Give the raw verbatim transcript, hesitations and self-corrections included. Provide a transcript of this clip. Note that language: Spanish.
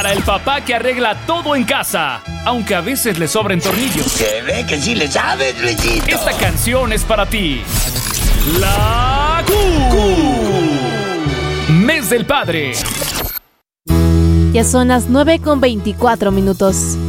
para el papá que arregla todo en casa, aunque a veces le sobren tornillos. Se ve que sí le sabes, Luisito. Esta canción es para ti. La Q. Mes del Padre. Ya son las nueve con veinticuatro minutos.